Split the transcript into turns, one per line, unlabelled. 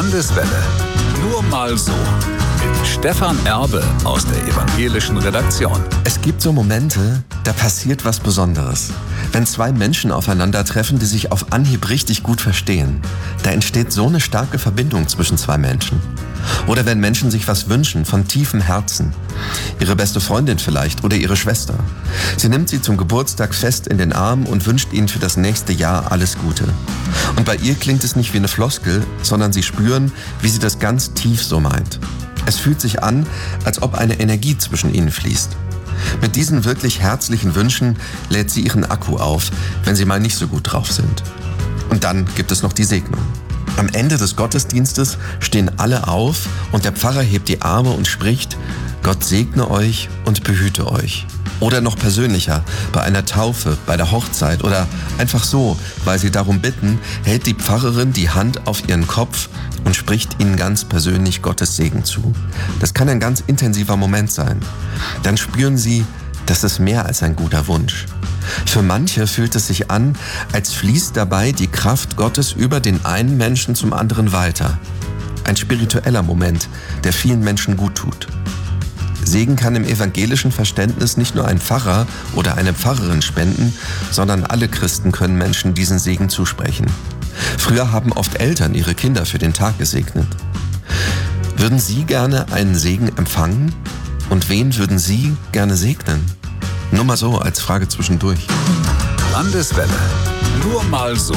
Landeswelle. Nur mal so. Mit Stefan Erbe aus der evangelischen Redaktion.
Es gibt so Momente, da passiert was Besonderes. Wenn zwei Menschen aufeinandertreffen, die sich auf Anhieb richtig gut verstehen, da entsteht so eine starke Verbindung zwischen zwei Menschen. Oder wenn Menschen sich was wünschen, von tiefem Herzen. Ihre beste Freundin vielleicht oder ihre Schwester. Sie nimmt sie zum Geburtstag fest in den Arm und wünscht ihnen für das nächste Jahr alles Gute. Und bei ihr klingt es nicht wie eine Floskel, sondern sie spüren, wie sie das ganz tief so meint. Es fühlt sich an, als ob eine Energie zwischen ihnen fließt. Mit diesen wirklich herzlichen Wünschen lädt sie ihren Akku auf, wenn sie mal nicht so gut drauf sind. Und dann gibt es noch die Segnung. Am Ende des Gottesdienstes stehen alle auf und der Pfarrer hebt die Arme und spricht: Gott segne euch und behüte euch. Oder noch persönlicher, bei einer Taufe, bei der Hochzeit oder einfach so, weil sie darum bitten, hält die Pfarrerin die Hand auf ihren Kopf und spricht ihnen ganz persönlich Gottes Segen zu. Das kann ein ganz intensiver Moment sein. Dann spüren sie, das ist mehr als ein guter Wunsch. Für manche fühlt es sich an, als fließt dabei die Kraft Gottes über den einen Menschen zum anderen weiter. Ein spiritueller Moment, der vielen Menschen gut tut. Segen kann im evangelischen Verständnis nicht nur ein Pfarrer oder eine Pfarrerin spenden, sondern alle Christen können Menschen diesen Segen zusprechen. Früher haben oft Eltern ihre Kinder für den Tag gesegnet. Würden Sie gerne einen Segen empfangen? Und wen würden Sie gerne segnen? Nur mal so als Frage zwischendurch.
Landeswelle. Nur mal so.